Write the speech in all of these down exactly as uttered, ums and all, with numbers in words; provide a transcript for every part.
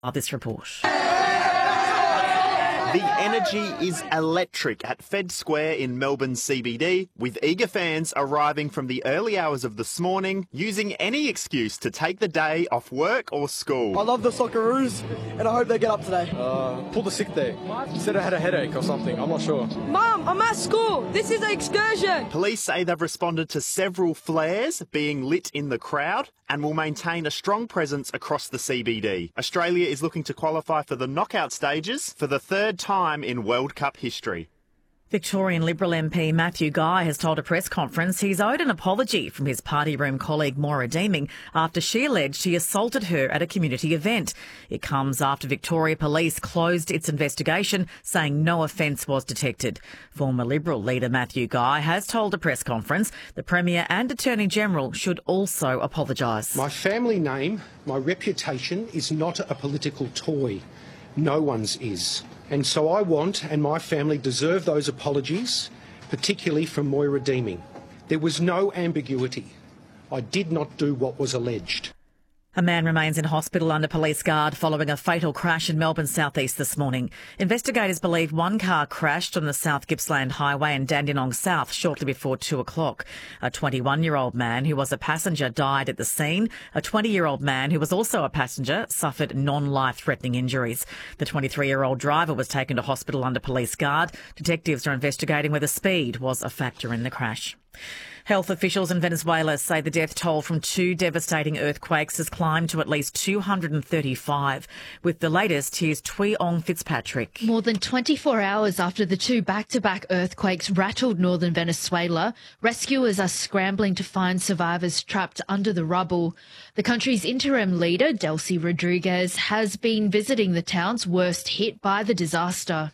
This report. The energy is electric at Fed Square in Melbourne C B D, with eager fans arriving from the early hours of this morning, using any excuse to take the day off work or school. I love the Socceroos, and I hope they get up today. Uh, pulled a sick day. Said I had a headache or something, I'm not sure. Mum, I'm at school. This is an excursion. Police say they've responded to several flares being lit in the crowd and will maintain a strong presence across the C B D. Australia is looking to qualify for the knockout stages for the third time in World Cup history. Victorian Liberal M P Matthew Guy has told a press conference he's owed an apology from his party room colleague Maura Deeming after she alleged he assaulted her at a community event. It comes after Victoria Police closed its investigation, saying no offence was detected. Former Liberal leader Matthew Guy has told a press conference the Premier and Attorney General should also apologise. My family name, my reputation is not a political toy. No one's is. And so I want, and my family deserve those apologies, particularly from Moira Deeming. There was no ambiguity. I did not do what was alleged. A man remains in hospital under police guard following a fatal crash in Melbourne's southeast this morning. Investigators believe one car crashed on the South Gippsland Highway in Dandenong South shortly before two o'clock. A twenty-one-year-old man who was a passenger died at the scene. A twenty-year-old man who was also a passenger suffered non-life-threatening injuries. The twenty-three-year-old driver was taken to hospital under police guard. Detectives are investigating whether speed was a factor in the crash. Health officials in Venezuela say the death toll from two devastating earthquakes has climbed to at least two hundred thirty-five. With the latest, here's Tui Ong Fitzpatrick. More than twenty-four hours after the two back-to-back earthquakes rattled northern Venezuela, rescuers are scrambling to find survivors trapped under the rubble. The country's interim leader, Delcy Rodriguez, has been visiting the towns worst hit by the disaster.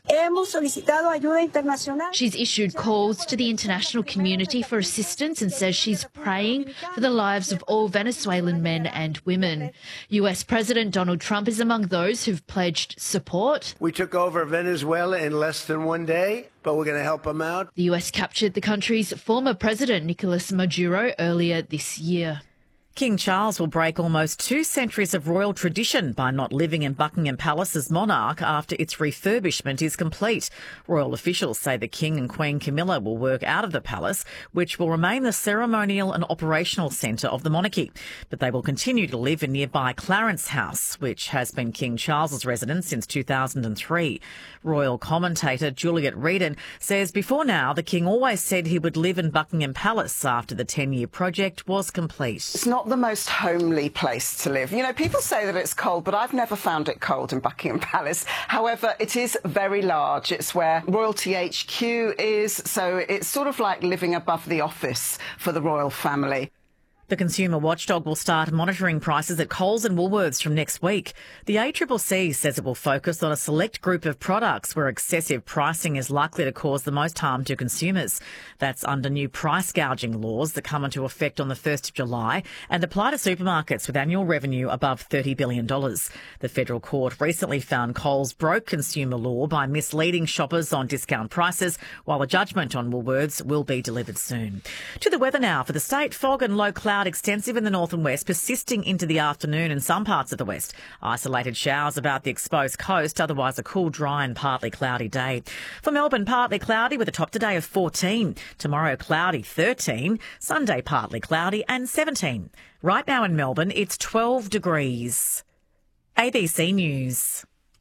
She's issued calls to the international community for assistance and says she's praying for the lives of all Venezuelan men and women. U S President Donald Trump is among those who've pledged support. We took over Venezuela in less than one day, but we're going to help them out. The U S captured the country's former president, Nicolas Maduro, earlier this year. King Charles will break almost two centuries of royal tradition by not living in Buckingham Palace as monarch after its refurbishment is complete. Royal officials say the King and Queen Camilla will work out of the palace, which will remain the ceremonial and operational centre of the monarchy. But they will continue to live in nearby Clarence House, which has been King Charles's residence since two thousand three. Royal commentator Juliet Reedon says before now the King always said he would live in Buckingham Palace after the ten-year project was complete. It's not the most homely place to live. You know, people say that it's cold, but I've never found it cold in Buckingham Palace. However, it is very large. It's where royalty H Q is, so it's sort of like living above the office for the royal family. The consumer watchdog will start monitoring prices at Coles and Woolworths from next week. The A C C C says it will focus on a select group of products where excessive pricing is likely to cause the most harm to consumers. That's under new price gouging laws that come into effect on the first of July and apply to supermarkets with annual revenue above thirty billion dollars. The federal court recently found Coles broke consumer law by misleading shoppers on discount prices, while a judgment on Woolworths will be delivered soon. To the weather now for the state. Fog and low cloud extensive in the north and west, persisting into the afternoon in some parts of the west. Isolated showers about the exposed coast, otherwise a cool, dry and partly cloudy day. For Melbourne, partly cloudy with a top today of fourteen. Tomorrow, cloudy, thirteen. Sunday, partly cloudy and seventeen. Right now in Melbourne, it's twelve degrees. A B C News.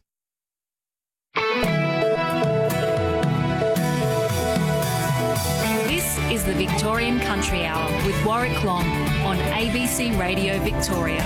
Is the Victorian Country Hour with Warwick Long on A B C Radio Victoria.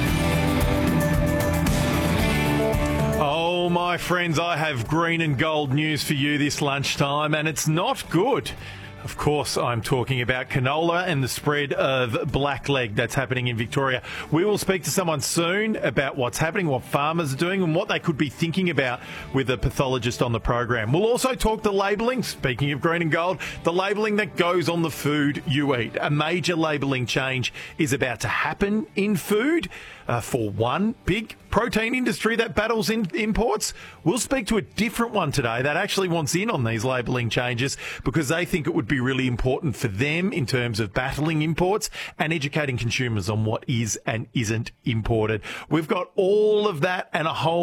Oh, my friends, I have green and gold news for you this lunchtime, and it's not good. Of course, I'm talking about canola and the spread of blackleg that's happening in Victoria. We will speak to someone soon about what's happening, what farmers are doing and what they could be thinking about with a pathologist on the program. We'll also talk the labelling, speaking of green and gold, the labelling that goes on the food you eat. A major labelling change is about to happen in food uh, for one big protein industry that battles in imports? We'll speak to a different one today that actually wants in on these labelling changes because they think it would be really important for them in terms of battling imports and educating consumers on what is and isn't imported. We've got all of that and a whole